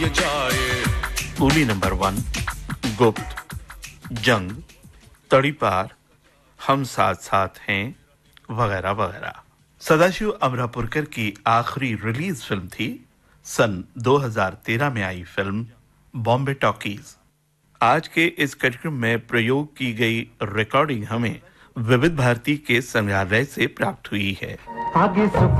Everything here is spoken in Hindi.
ये जाए। कूली नंबर 1, गुप्त, जंग, तड़ीपार, हम साथ साथ हैं, वगैरह वगैरह। सदाशिव अमरापुरकर की आखिरी रिलीज फिल्म थी सन 2013 में आई फिल्म बॉम्बे टॉकीज। आज के इस कार्यक्रम में प्रयोग की गई रिकॉर्डिंग हमें विविध भारती के संग्रहालय से प्राप्त हुई है। आगे